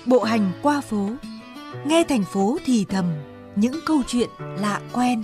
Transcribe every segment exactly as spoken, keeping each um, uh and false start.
bộ hành qua phố, nghe thành phố thì thầm những câu chuyện lạ quen.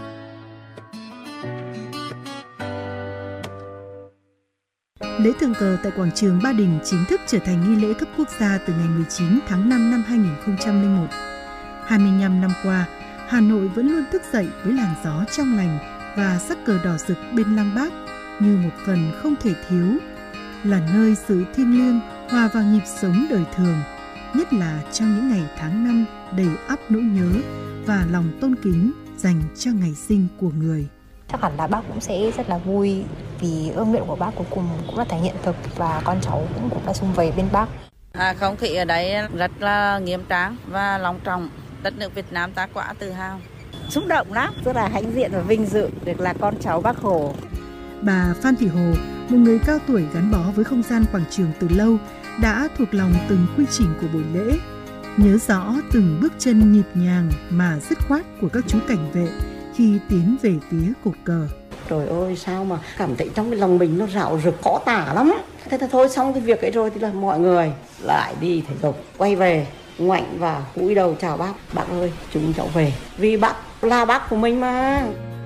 Lễ thượng cờ tại quảng trường Ba Đình chính thức trở thành nghi lễ cấp quốc gia từ ngày mười chín tháng năm năm hai nghìn không trăm lẻ một. hai mươi lăm năm qua, Hà Nội vẫn luôn thức dậy với làn gió trong lành và sắc cờ đỏ rực bên Lăng Bác như một phần không thể thiếu, là nơi sự thiêng liêng hòa vào nhịp sống đời thường, nhất là trong những ngày tháng năm đầy ắp nỗi nhớ và lòng tôn kính dành cho ngày sinh của người. Chắc hẳn là bác cũng sẽ rất là vui vì ước nguyện của bác cuối cùng cũng đã thành hiện thực và con cháu cũng, cũng đã sum vầy bên bác. À, không khí ở đây rất là nghiêm trang và long trọng. Đất nước Việt Nam ta quá tự hào. Xúc động lắm, rất là hãnh diện và vinh dự được là con cháu Bác Hồ. Bà Phan Thị Hồ, một người cao tuổi gắn bó với không gian quảng trường từ lâu, đã thuộc lòng từng quy trình của buổi lễ, nhớ rõ từng bước chân nhịp nhàng mà dứt khoát của các chú cảnh vệ khi tiến về phía cột cờ. Trời ơi, sao mà cảm thấy trong cái lòng mình nó rạo rực khó tả lắm. Thế thì thôi, xong cái việc ấy rồi thì là mọi người lại đi thể dục, quay về ngoảnh và cúi đầu chào bác. Bác ơi, chúng cháu về vì bác là bác của mình mà.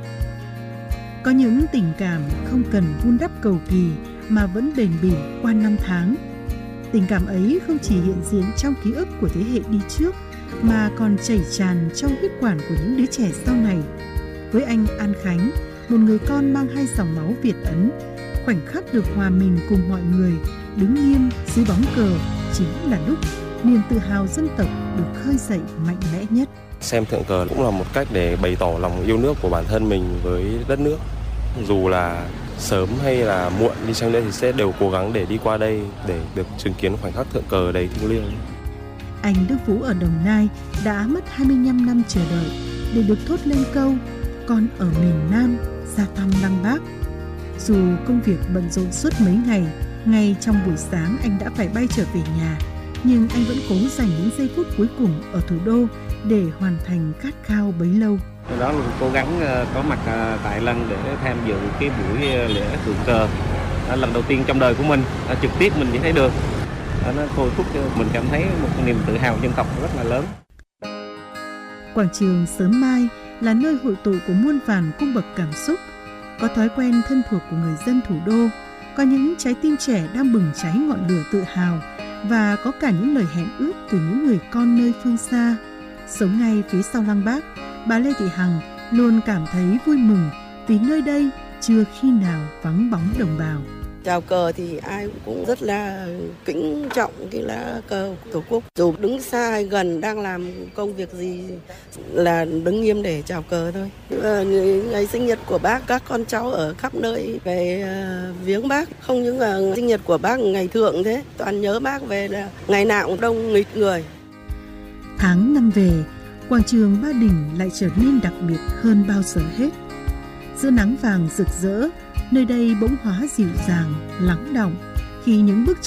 Có những tình cảm không cần vun đắp cầu kỳ mà vẫn bền bỉ qua năm tháng. Tình cảm ấy không chỉ hiện diện trong ký ức của thế hệ đi trước mà còn chảy tràn trong huyết quản của những đứa trẻ sau này. Với anh An Khánh, một người con mang hai dòng máu Việt Ấn, khoảnh khắc được hòa mình cùng mọi người, đứng nghiêm dưới bóng cờ chính là lúc niềm tự hào dân tộc được khơi dậy mạnh mẽ nhất. Xem thượng cờ cũng là một cách để bày tỏ lòng yêu nước của bản thân mình với đất nước. Dù là sớm hay là muộn đi chăng nữa thì sẽ đều cố gắng để đi qua đây để được chứng kiến khoảnh khắc thượng cờ đầy thiêng liêng. Anh Đức Vũ ở Đồng Nai đã mất hai mươi lăm năm chờ đợi để được thốt lên câu "Con ở miền Nam ra thăm Lăng Bác". Dù công việc bận rộn suốt mấy ngày, ngay trong buổi sáng anh đã phải bay trở về nhà, nhưng anh vẫn cố dành những giây phút cuối cùng ở thủ đô để hoàn thành khát khao bấy lâu. Đó là cố gắng có mặt tại Lăng để tham dự cái buổi lễ thượng cờ. Đó, lần đầu tiên trong đời của mình trực tiếp mình chỉ thấy được. Đó, nó thôi thúc cho mình cảm thấy một niềm tự hào dân tộc rất là lớn. Quảng trường Sớm Mai là nơi hội tụ của muôn vàn cung bậc cảm xúc, có thói quen thân thuộc của người dân thủ đô, có những trái tim trẻ đang bừng cháy ngọn lửa tự hào và có cả những lời hẹn ước từ những người con nơi phương xa. Sống ngay phía sau Lăng Bác, bà Lê Thị Hằng luôn cảm thấy vui mừng vì nơi đây chưa khi nào vắng bóng đồng bào. Chào cờ thì ai cũng rất là kính trọng cái lá cờ của Tổ quốc. Dù đứng xa hay gần, đang làm công việc gì là đứng nghiêm để chào cờ thôi. Ngày, ngày sinh nhật của bác, các con cháu ở khắp nơi về viếng bác. Không những là sinh nhật của bác ngày thượng thế, toàn nhớ bác về là ngày nào cũng đông nghịch người. Tháng năm về, quảng trường Ba Đình lại trở nên đặc biệt hơn bao giờ hết. Giữa nắng vàng rực rỡ, nơi đây bỗng hóa dịu dàng, lắng đọng khi những bức